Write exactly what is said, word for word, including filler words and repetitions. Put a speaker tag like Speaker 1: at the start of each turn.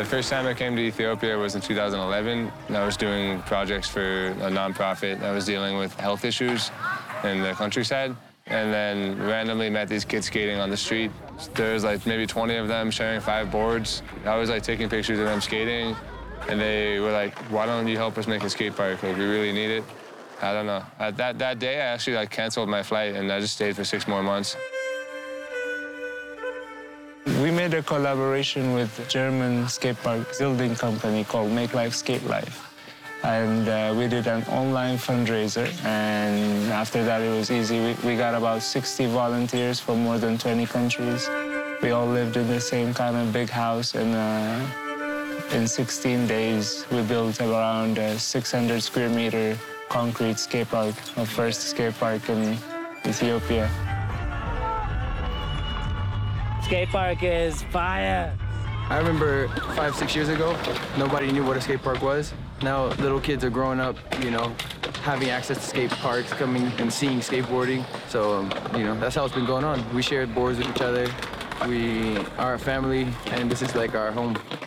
Speaker 1: The first time I came to Ethiopia was in two thousand eleven. I was doing projects for a nonprofit. I was dealing with health issues in the countryside. And then randomly met these kids skating on the street. There was like maybe twenty of them sharing five boards. I was like taking pictures of them skating. And they were like, why don't you help us make a skate park? Like, we really need it. I don't know. At that, that day, I actually like canceled my flight and I just stayed for six more months.
Speaker 2: We made a collaboration with a German skate park building company called Make Life Skate Life. And uh, we did an online fundraiser, and after that it was easy. We, we got about sixty volunteers from more than twenty countries. We all lived in the same kind of big house, and uh, in sixteen days we built around a six hundred square meter concrete skate park, the first skate park in Ethiopia.
Speaker 3: Skate park is fire.
Speaker 4: I remember five, six years ago, nobody knew what a skate park was. Now little kids are growing up, you know, having access to skate parks, coming and seeing skateboarding. So, um, you know, that's how it's been going on. We share boards with each other. We are a family, and this is like our home.